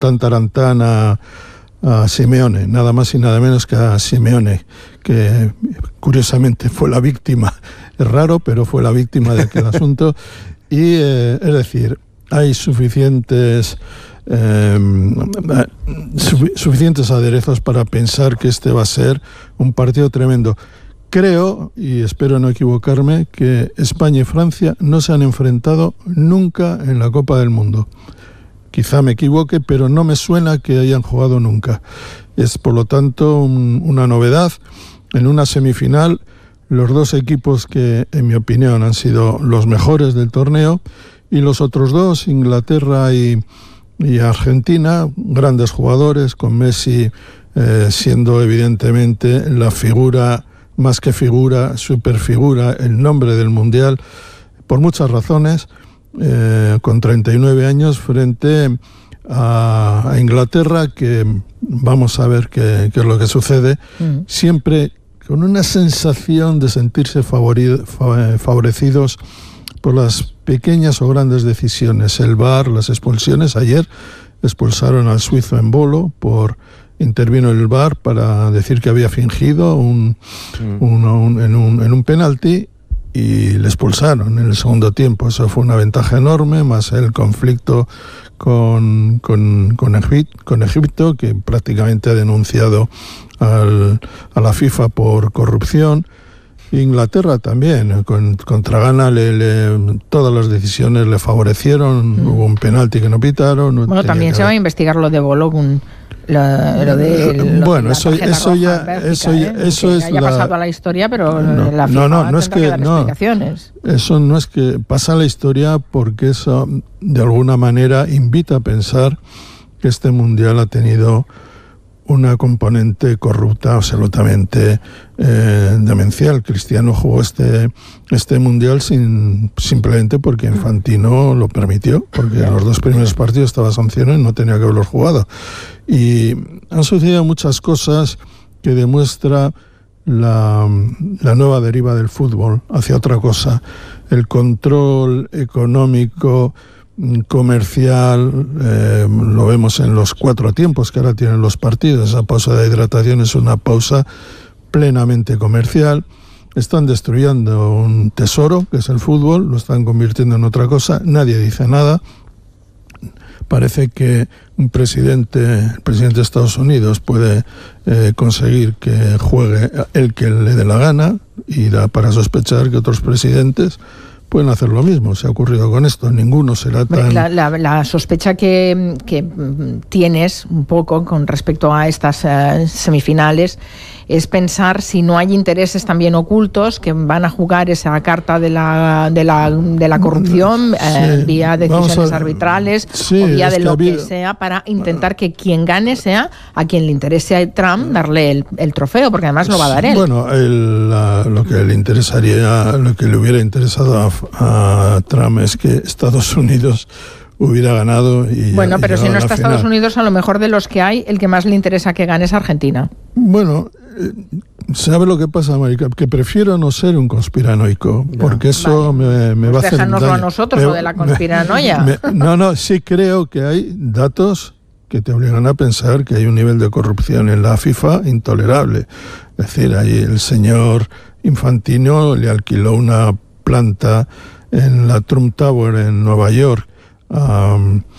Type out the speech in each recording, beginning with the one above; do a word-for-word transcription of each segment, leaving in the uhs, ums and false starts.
tan tarantán a, a Simeone, nada más y nada menos que a Simeone, que curiosamente fue la víctima, es raro, pero fue la víctima de aquel asunto. Y eh, es decir, hay suficientes eh, su, suficientes aderezos para pensar que este va a ser un partido tremendo. Creo, y espero no equivocarme, que España y Francia no se han enfrentado nunca en la Copa del Mundo. Quizá me equivoque, pero no me suena que hayan jugado nunca. Es, por lo tanto, un, una novedad. En una semifinal, los dos equipos que, en mi opinión, han sido los mejores del torneo, y los otros dos, Inglaterra y, y Argentina, grandes jugadores, con Messi eh, siendo evidentemente la figura, más que figura, superfigura, el nombre del Mundial, por muchas razones, eh, con treinta y nueve años frente a, a Inglaterra, que vamos a ver qué, qué es lo que sucede, mm. siempre con una sensación de sentirse favori, favorecidos por las pequeñas o grandes decisiones. El V A R, las expulsiones, ayer expulsaron al suizo Embolo por... intervino el V A R para decir que había fingido un, mm. un, un, en, un, en un penalti, y le expulsaron en el segundo tiempo. Eso fue una ventaja enorme, más el conflicto con, con, con, Egipto, con Egipto, que prácticamente ha denunciado al, a la FIFA por corrupción. Inglaterra también, con, contra Ghana le, le, todas las decisiones le favorecieron, mm. hubo un penalti que no pitaron. No bueno, también se va a investigar lo de Bologun. Lo, lo de, lo bueno, de eso, eso ya, Bélgica, eso, ya, ¿eh? eso que es haya la... pasado a la historia, pero no, la FIFA no, no, no es que, que dar no, explicaciones. Eso no es que pasa a la historia, porque eso de alguna manera invita a pensar que este mundial ha tenido una componente corrupta absolutamente eh, demencial. Cristiano jugó este, este mundial sin, simplemente porque Infantino lo permitió, porque en los dos primeros partidos estaba sancionado y no tenía que haberlos jugado. Y han sucedido muchas cosas que demuestra la, la nueva deriva del fútbol hacia otra cosa. El control económico, comercial, eh, lo vemos en los cuatro tiempos que ahora tienen los partidos. Esa pausa de hidratación es una pausa plenamente comercial. Están destruyendo un tesoro, que es el fútbol, lo están convirtiendo en otra cosa. Nadie dice nada. Parece que un presidente, el presidente de Estados Unidos, puede eh, conseguir que juegue el que le dé la gana, y da para sospechar que otros presidentes pueden hacer lo mismo. Se ha ocurrido con esto. Ninguno será tan... La, la, la sospecha que, que tienes un poco con respecto a estas uh, semifinales es pensar si no hay intereses también ocultos que van a jugar esa carta de la de la, de la corrupción, sí, eh, vía decisiones a... arbitrales, sí, o vía de lo que, habido... que sea, para intentar que quien gane sea a quien le interese a Trump darle el, el trofeo, porque además lo va a dar él. Bueno, el, la, lo que le interesaría, lo que le hubiera interesado a, a Trump es que Estados Unidos hubiera ganado. Y bueno, pero si no está final. Estados Unidos, a lo mejor de los que hay, el que más le interesa que gane es Argentina. Bueno, eh, ¿sabe lo que pasa, Marica? Que prefiero no ser un conspiranoico, no. porque eso vale. me, me pues va a hacer daño. Déjanoslo a nosotros, lo de la conspiranoia. Me, me, no, no, sí creo que hay datos que te obligan a pensar que hay un nivel de corrupción en la FIFA intolerable. Es decir, ahí el señor Infantino le alquiló una planta en la Trump Tower en Nueva York a,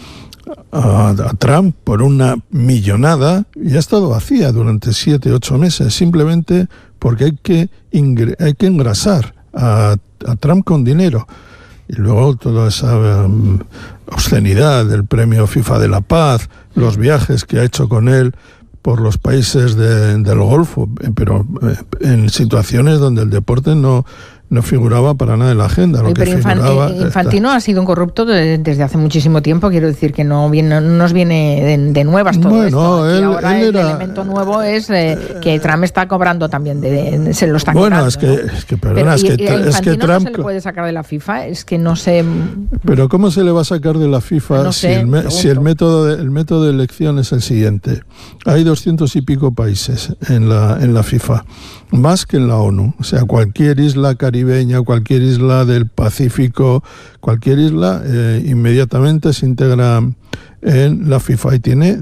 a, a Trump por una millonada, y ha estado vacía durante siete, ocho meses, simplemente porque hay que, ingre, hay que engrasar a, a Trump con dinero. Y luego toda esa um, obscenidad del premio FIFA de la Paz, los viajes que ha hecho con él por los países de, del Golfo, pero en situaciones donde el deporte no, no figuraba para nada en la agenda. Lo Oye, que pero figuraba, Infantino está... ha sido un corrupto de, desde hace muchísimo tiempo, quiero decir que no, viene, no nos viene de, de nuevas todo bueno, esto. Él, y ahora él el era... elemento nuevo es eh, que Trump está cobrando también, de, de, se lo está bueno, cobrando. es que, ¿no? es que, perdona, pero, es que, y, y es que Trump... no se le puede sacar de la FIFA, es que no sé... Pero ¿cómo se le va a sacar de la FIFA no si, sé, el, me, si el, método de, el método de elección es el siguiente? Hay doscientos y pico países en la, en la FIFA, más que en la ONU. O sea, cualquier isla caribeña caribeña, cualquier isla del Pacífico, cualquier isla, eh, inmediatamente se integra en la FIFA y tiene